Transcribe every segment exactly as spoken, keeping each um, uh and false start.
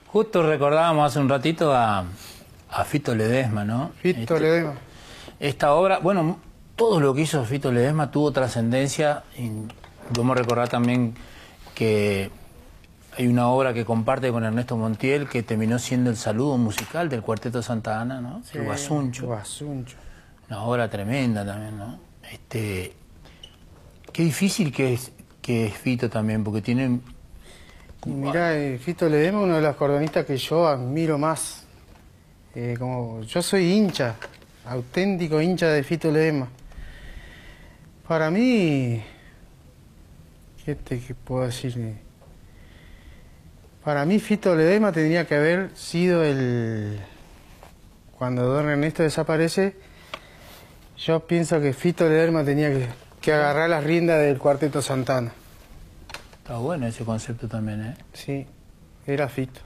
Justo recordábamos hace un ratito a, a Fito Ledesma, ¿no? Fito este, Ledesma. Esta obra, bueno, todo lo que hizo Fito Ledesma tuvo trascendencia. Podemos recordar también que hay una obra que comparte con Ernesto Montiel que terminó siendo el saludo musical del Cuarteto Santa Ana, ¿no? Sí, el Guasuncho. Guasuncho. Una obra tremenda también, ¿no? Este, qué difícil que es, que es Fito también, porque tiene... Y mirá, eh, Fito Ledesma es uno de los acordeonistas que yo admiro más. Eh, como yo soy hincha, auténtico hincha de Fito Ledesma. Para mí, ¿qué te qué puedo decir? Para mí Fito Ledesma tendría que haber sido el... Cuando don Ernesto desaparece, yo pienso que Fito Ledesma tenía que, que agarrar las riendas del Cuarteto Santa Ana. Está bueno ese concepto también, ¿eh? Sí, era Fito.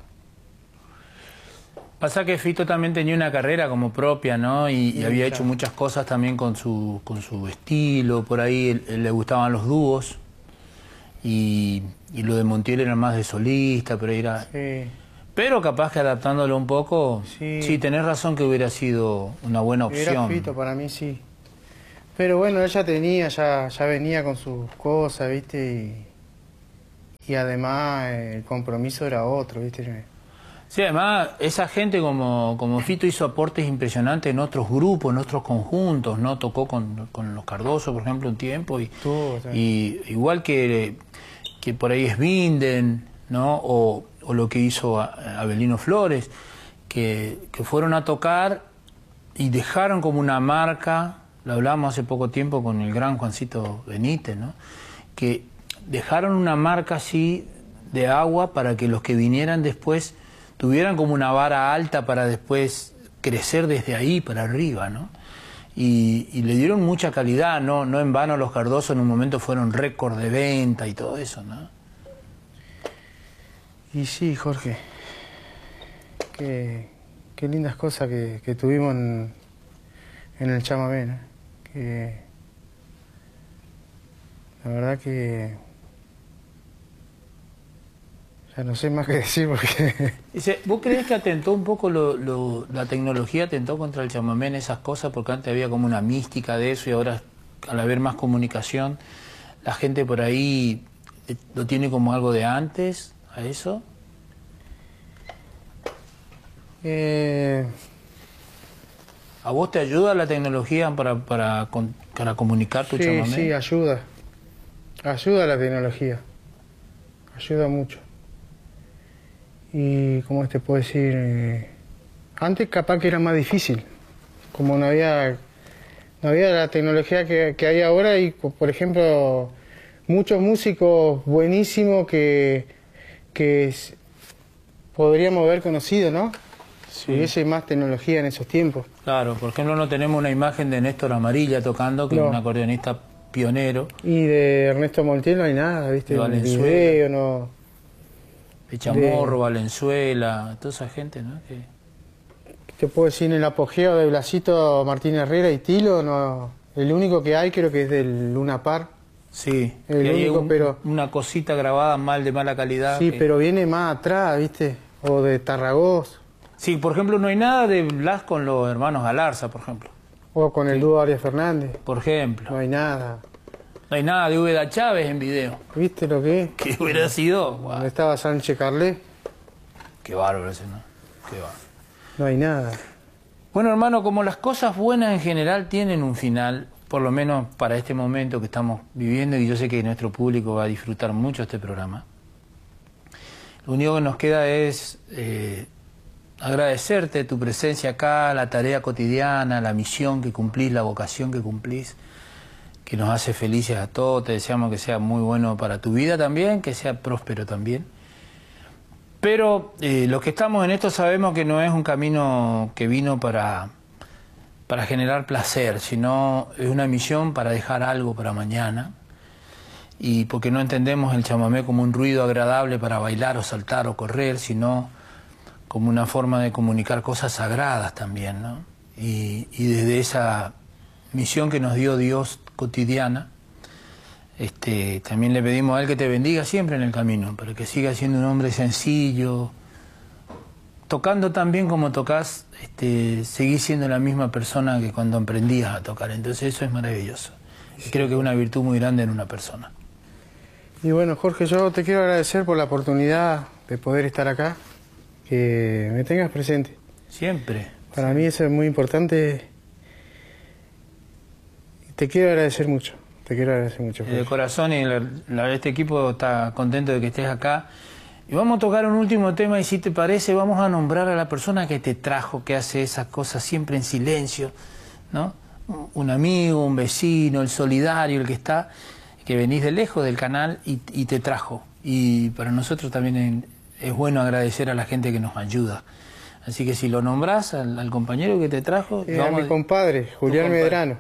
Pasa que Fito también tenía una carrera como propia, ¿no? Y, y había claro. hecho muchas cosas también con su, con su estilo, por ahí él, él le gustaban los dúos. Y, y lo de Montiel era más de solista, pero era... Sí. Pero capaz que adaptándolo un poco, Sí. sí, tenés razón que hubiera sido una buena opción. Era Fito, para mí sí. Pero bueno, ella tenía, ya, ya venía con sus cosas, ¿viste? Y, y además eh, el compromiso era otro, ¿viste? Sí, además, esa gente como, como Fito hizo aportes impresionantes en otros grupos, en otros conjuntos, ¿no? Tocó con, con los Cardoso, por ejemplo, un tiempo, y, Tú, o sea. y igual que, que por ahí es Svinden, ¿no? O, o lo que hizo Abelino Flores, que, que fueron a tocar y dejaron como una marca, lo hablamos hace poco tiempo con el gran Juancito Benítez, ¿no? Que dejaron una marca así de agua para que los que vinieran después tuvieran como una vara alta para después crecer desde ahí para arriba, ¿no? Y, y le dieron mucha calidad, ¿no? No en vano los Cardoso en un momento fueron récord de venta y todo eso, ¿no? Y sí, Jorge, qué, qué lindas cosas que, que tuvimos en, en el chamamé, ¿no? Que la verdad que ya no sé más qué decir porque... Dice, ¿vos creés que atentó un poco lo, lo, la tecnología, atentó contra el chamamé en esas cosas? Porque antes había como una mística de eso y ahora al haber más comunicación, la gente por ahí lo tiene como algo de antes a eso. Eh... ¿A vos te ayuda la tecnología para, para, para comunicar tu sí, chamamé? Sí, ayuda. Ayuda la tecnología. Ayuda mucho. Y, ¿cómo te puedo decir? Eh, antes capaz que era más difícil. Como no había, no había la tecnología que, que hay ahora y, por ejemplo, muchos músicos buenísimos que, que podríamos haber conocido, ¿no? Si sí. Hubiese más tecnología en esos tiempos. Claro, por ejemplo, no tenemos una imagen de Néstor Amarilla tocando, que no. es un acordeonista pionero. Y de Ernesto Montiel no hay nada, ¿viste? De Valenzuela. Video, no... De Chamorro, de... Valenzuela, toda esa gente, ¿no? Que... Te puedo decir, en el apogeo de Blasito Martín Herrera y Tilo, no, el único que hay creo que es del Luna Par. Sí, el único, un, pero una cosita grabada mal, de mala calidad. Sí, que... pero viene más atrás, ¿viste? O de Tarragós. Sí, por ejemplo, no hay nada de Blas con los hermanos Galarza, por ejemplo. O con el sí. dúo Arias Fernández. Por ejemplo. No hay nada. No hay nada de Úbeda Chávez en video. ¿Viste lo que es? ¿Qué hubiera sido? Wow. ¿Dónde estaba Sánchez Carlé? Qué bárbaro ese, ¿no? Qué bárbaro. No hay nada. Bueno, hermano, como las cosas buenas en general tienen un final, por lo menos para este momento que estamos viviendo, y yo sé que nuestro público va a disfrutar mucho este programa, lo único que nos queda es eh, agradecerte tu presencia acá, la tarea cotidiana, la misión que cumplís, la vocación que cumplís, que nos hace felices a todos. Te deseamos que sea muy bueno para tu vida también, que sea próspero también. Pero eh, los que estamos en esto sabemos que no es un camino que vino para, para generar placer, sino es una misión para dejar algo para mañana. Y porque no entendemos el chamamé como un ruido agradable para bailar o saltar o correr, sino como una forma de comunicar cosas sagradas también, ¿no? Y, y desde esa misión que nos dio Dios cotidiana, este, también le pedimos a Él que te bendiga siempre en el camino, para que sigas siendo un hombre sencillo, tocando tan bien como tocas, este, seguís siendo la misma persona que cuando emprendías a tocar. Entonces eso es maravilloso. Sí. Creo que es una virtud muy grande en una persona. Y bueno, Jorge, yo te quiero agradecer por la oportunidad de poder estar acá, que me tengas presente. Siempre. Para sí. mí eso es muy importante. Te quiero agradecer mucho. Te quiero agradecer mucho. De corazón, y la, la, este equipo está contento de que estés acá. Y vamos a tocar un último tema, y si te parece, vamos a nombrar a la persona que te trajo, que hace esas cosas siempre en silencio, ¿no? Un amigo, un vecino, el solidario, el que está, que venís de lejos del canal y, y te trajo. Y para nosotros también es, es bueno agradecer a la gente que nos ayuda. Así que si lo nombrás al, al compañero que te trajo... Eh, vamos a mi compadre, Julián compadre. Medrano.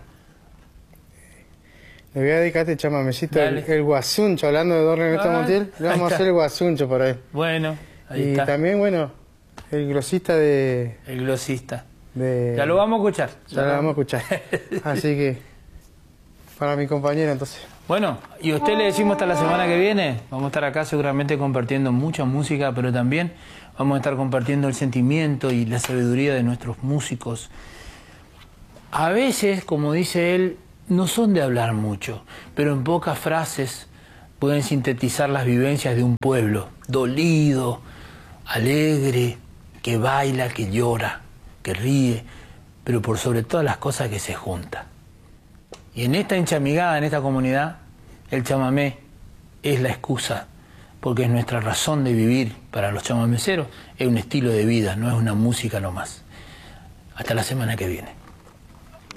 Le voy a dedicar este chamamecito, el, el guasuncho, hablando de Don Ernesto ah, Montiel, le vamos a hacer el guasuncho por ahí. Bueno, ahí y está. también, bueno, el glosista de... El glosista. De, ya lo vamos a escuchar. Ya, ya lo vamos a escuchar. Así que, para mi compañero entonces. Bueno, y a usted le decimos hasta la semana que viene. Vamos a estar acá seguramente compartiendo mucha música, pero también vamos a estar compartiendo el sentimiento y la sabiduría de nuestros músicos. A veces, como dice él, no son de hablar mucho, pero en pocas frases pueden sintetizar las vivencias de un pueblo dolido, alegre, que baila, que llora, que ríe, pero por sobre todas las cosas que se junta. Y en esta enchamigada, en esta comunidad, el chamamé es la excusa, porque es nuestra razón de vivir. Para los chamameceros es un estilo de vida, no es una música nomás. Hasta la semana que viene.